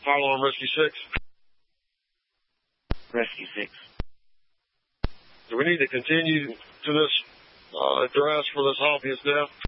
Fire alarm rescue 6. Rescue 6. Do we need to continue to this address for this obvious death?